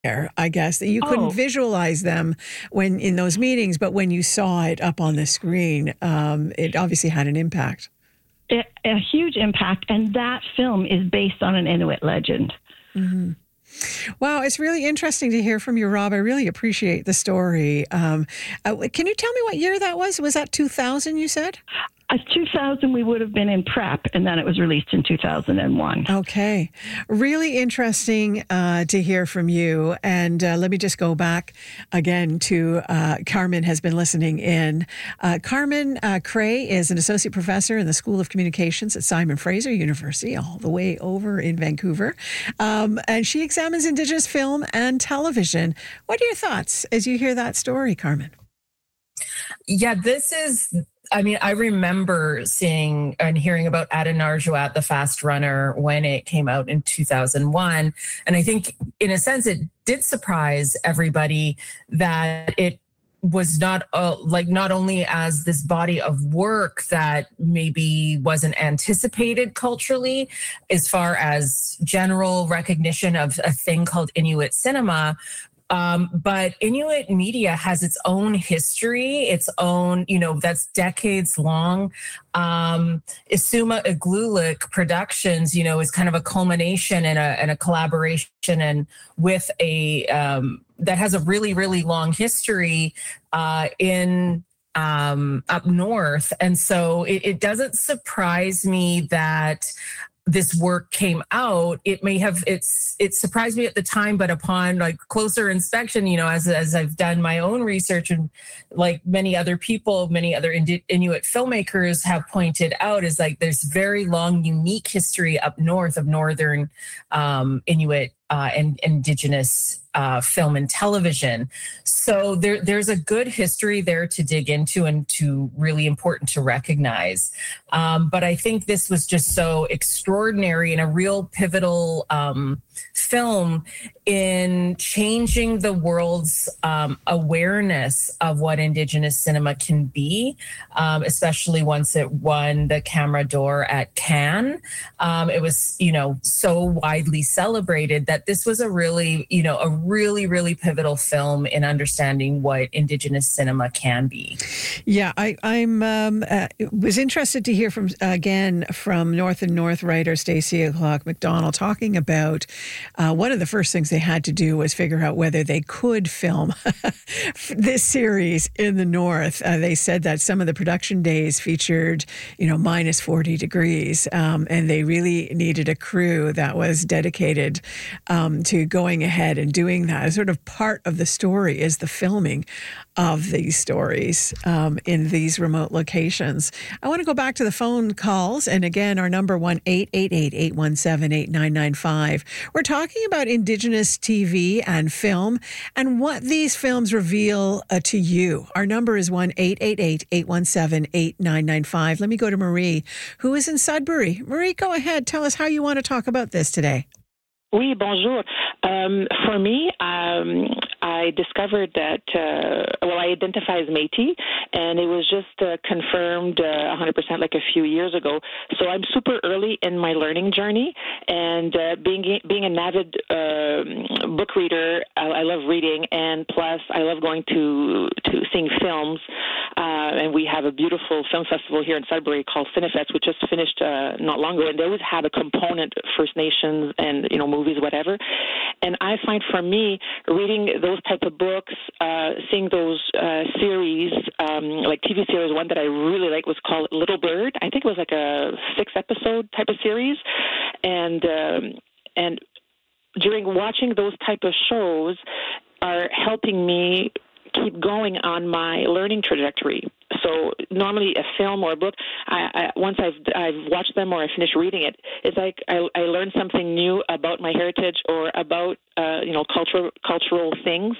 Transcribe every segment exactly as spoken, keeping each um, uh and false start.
there, I guess, that you couldn't Oh, visualize them when in those meetings, but when you saw it up on the screen, um, it obviously had an impact. a, a huge impact. And that film is based on an Inuit legend. Mm-hmm. Wow, it's really interesting to hear from you, Rob. I really appreciate the story. Um, uh, can you tell me what year that was? Was that two thousand, you said? At two thousand, we would have been in prep, and then it was released in two thousand one. Okay. Really interesting uh, to hear from you. And uh, let me just go back again to uh, Carmen has been listening in. Uh, Carmen uh, Cray is an associate professor in the School of Communications at Simon Fraser University, all the way over in Vancouver. Um, and she examines Indigenous film and television. What are your thoughts as you hear that story, Carmen? Yeah, this is, I mean, I remember seeing and hearing about Adenarjuat, the Fast Runner, when it came out in two thousand one. And I think, in a sense, it did surprise everybody that it was not uh, like not only as this body of work that maybe wasn't anticipated culturally as far as general recognition of a thing called Inuit cinema. Um, but Inuit media has its own history, its own, you know, that's decades long. Um, Isuma Iglulik Productions, you know, is kind of a culmination and a, and a collaboration and with a, um, that has a really, really long history uh, in um, up north. And so it, it doesn't surprise me that this work came out. It may have, it's, it surprised me at the time, but upon like closer inspection, you know, as, as I've done my own research and like many other people, many other Inuit filmmakers have pointed out is like, there's very long, unique history up north of Northern um, Inuit uh, and Indigenous uh, film and television. So there, there's a good history there to dig into and to really important to recognize. Um, but I think this was just so extraordinary and a real pivotal um, film in changing the world's um, awareness of what Indigenous cinema can be, um, especially once it won the Camera d'Or at Cannes. Um, it was, you know, so widely celebrated that this was a really, you know, a really, really pivotal film in understanding what Indigenous cinema can be. Yeah, I, I'm um, uh, was interested to hear from again from North and North writer Stacey O'Clock McDonald talking about uh, one of the first things they had to do was figure out whether they could film this series in the North. Uh, they said that some of the production days featured, you know, minus forty degrees, um, and they really needed a crew that was dedicated um, to going ahead and doing that. As sort of part of the story is the filming of these stories um, in these remote locations. I want to go back to the phone calls. And again, our number one eight eight eight, eight one seven, eight nine nine five. We're talking about Indigenous T V and film and what these films reveal uh, to you. Our number is one eight eight eight, eight one seven, eight nine nine five. Let me go to Marie, who is in Sudbury. Marie, go ahead. Tell us how you want to talk about this today. Oui, bonjour. Um, for me, um, I discovered that, uh, well, I identify as Métis, and it was just uh, confirmed uh, one hundred percent like a few years ago. So I'm super early in my learning journey, and uh, being being an avid uh, book reader, I, I love reading, and plus I love going to, to seeing films, uh, and we have a beautiful film festival here in Sudbury called Cinefest, which just finished uh, not long ago, and they always have a component First Nations and, you know, movies, whatever. And I find for me, reading those type of books, uh, seeing those uh, series, um, like T V series, one that I really like was called Little Bird. I think it was like a six episode type of series. And, um, and during watching those type of shows are helping me keep going on my learning trajectory. So normally a film or a book, I, I, once I've I've watched them or I finish reading it, it's like I, I learn something new about my heritage or about uh, you know cultural cultural things.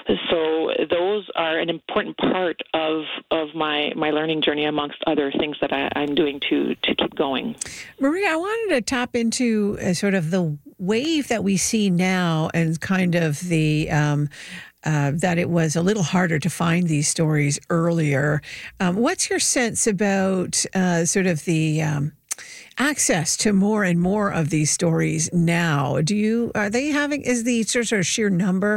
So those are an important part of of my, my learning journey, amongst other things that I, I'm doing to to keep going. Maria, I wanted to tap into uh, sort of the wave that we see now and kind of the um, Uh, that it was a little harder to find these stories earlier. Um, what's your sense about uh, sort of the um, access to more and more of these stories now. Do you, are they having, is the sort of sheer number